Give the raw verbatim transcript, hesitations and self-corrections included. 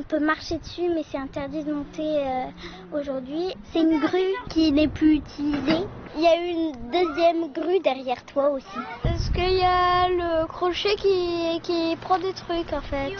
peut marcher dessus, mais c'est interdit de monter euh, aujourd'hui. C'est une grue qui n'est plus utilisée. Il y a une deuxième grue derrière toi aussi. Parce qu'il y a le crochet qui, qui prend des trucs en fait.